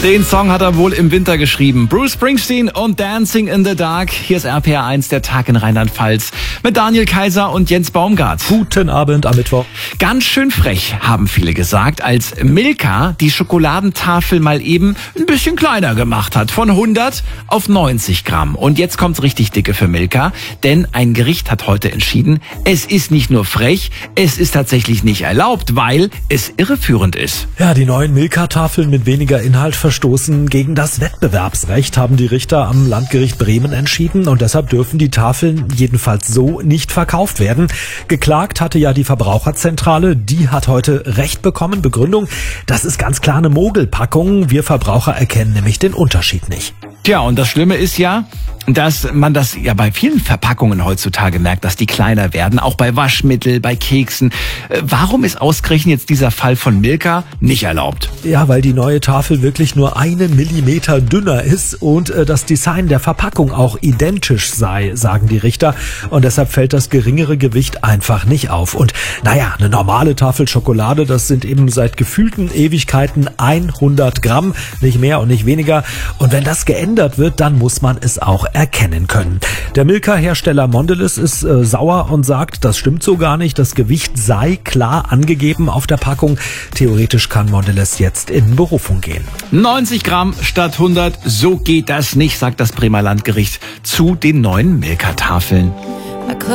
Den Song hat er wohl im Winter geschrieben. Bruce Springsteen und Dancing in the Dark. Hier ist RPR 1, der Tag in Rheinland-Pfalz. Mit Daniel Kaiser und Jens Baumgart. Guten Abend am Mittwoch. Ganz schön frech, haben viele gesagt, als Milka die Schokoladentafel mal eben ein bisschen kleiner gemacht hat. Von 100 auf 90 Gramm. Und jetzt kommt's richtig dicke für Milka. Denn ein Gericht hat heute entschieden, es ist nicht nur frech, es ist tatsächlich nicht erlaubt, weil es irreführend ist. Ja, die neuen Milka-Tafeln mit weniger Inhalt verstoßen gegen das Wettbewerbsrecht, haben die Richter am Landgericht Bremen entschieden. Und deshalb dürfen die Tafeln jedenfalls so nicht verkauft werden. Geklagt hatte ja die Verbraucherzentrale. Die hat heute Recht bekommen. Begründung, das ist ganz klar eine Mogelpackung. Wir Verbraucher erkennen nämlich den Unterschied nicht. Tja, und das Schlimme ist ja, dass man das ja bei vielen Verpackungen heutzutage merkt, dass die kleiner werden, auch bei Waschmittel, bei Keksen. Warum ist ausgerechnet jetzt dieser Fall von Milka nicht erlaubt? Ja, weil die neue Tafel wirklich nur 1 Millimeter dünner ist und das Design der Verpackung auch identisch sei, sagen die Richter. Und deshalb fällt das geringere Gewicht einfach nicht auf. Und naja, eine normale Tafel Schokolade, das sind eben seit gefühlten Ewigkeiten 100 Gramm, nicht mehr und nicht weniger. Und wenn das geändert wird, dann muss man es auch erkennen können. Der Milka-Hersteller Mondelez ist sauer und sagt, das stimmt so gar nicht. Das Gewicht sei klar angegeben auf der Packung. Theoretisch kann Mondelez jetzt in Berufung gehen. 90 Gramm statt 100, so geht das nicht, sagt das Bremer Landgericht zu den neuen Milka-Tafeln.